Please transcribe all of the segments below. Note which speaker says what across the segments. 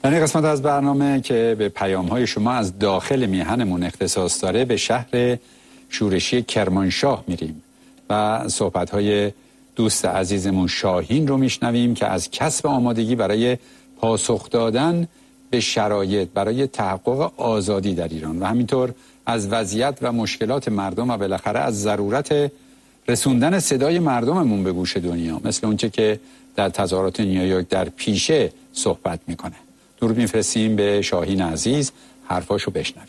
Speaker 1: در این قسمت از برنامه که به پیام‌های شما از داخل میهنمون اختصاص داره، به شهر شورشی کرمانشاه میریم و صحبت‌های دوست عزیزمون شاهین رو میشنویم که از کسب آمادگی برای پاسخ دادن به شرایط برای تحقق آزادی در ایران و همینطور از وضعیت و مشکلات مردم و بالاخره از ضرورت رسوندن صدای مردممون به گوش دنیا، مثل اونچه که در تظاهرات نیویورک در پیشه صحبت میکنه. درود میفرستیم به شاهین عزیز، حرفاشو بشنویم.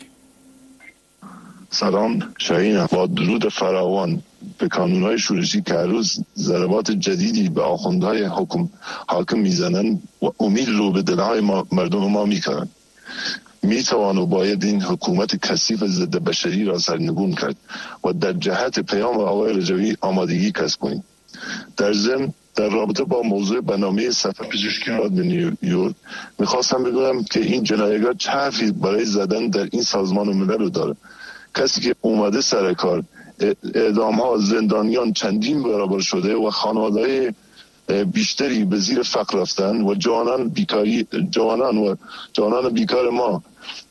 Speaker 2: سلام شاهین، با درود فراوان به کانونهای شورشی که هر روز ضربات جدیدی به آخوندهای حاکم میزنن و امید رو به دلهای مردم ما میکنن. میتوان و باید این حکومت کثیف ضد بشری را سرنگون کرد و در جهت پیام آقای رجوی آمادگی کسب کنیم. در ضمن در رابطه با موضوع برنامه سفر پزشکی به نیویورک میخواستم بگویم که این جنایتگر چه حرفی برای زدن در این سازمان ملل رو داره. کسی که اومده سر کار، اعدام ها، زندانیان چندین برابر شده و خانواده بیشتری به زیر فقر رفتن و جوانان بیکار ما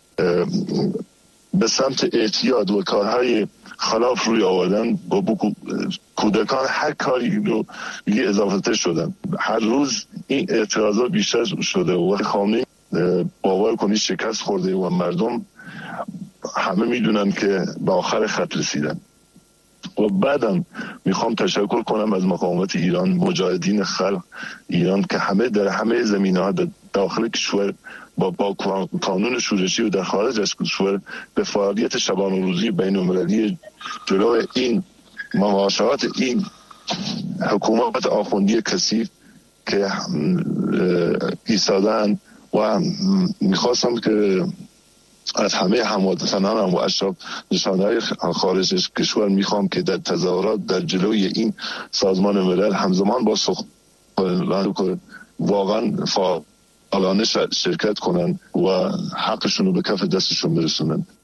Speaker 2: به سمت اعتیاد و کارهای خلاف روی آوردن و کودکان هر کاری رو یه اضافه تر شدن. هر روز این اعتراضات بیشتر شده و خامنه‌ای باور کنید شکست خورده و مردم همه میدونن که به آخر خط رسیدن. و بعدم میخوام تشکر کنم از مقاومت ایران، مجاهدین خلق ایران که همه در همه زمینه‌ها داخل کشور با قانون شورشی و در خارج از کشور به فعالیت شبانه روزی بین‌المللی جلوی این مماشات این حکومت آخوندی کثیف که ایستادن. و میخواستم که از همه هموطنانم و اشراف نشانهای خارج از کشور میخوام که در تظاهرات در جلوی این سازمان ملل همزمان با واقعا فعالانه شرکت کنن و حقشون رو به کف دستشون برسونن.